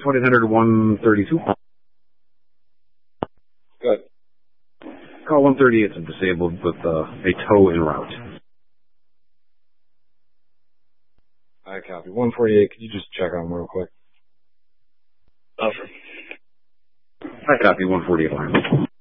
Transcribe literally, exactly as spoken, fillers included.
twenty hundred one thirty-two. Good. Call one thirty-eight is disabled with uh, a tow en route. I copy. one forty-eight, could you just check on him real quick? Offer. I copy one forty-eight line.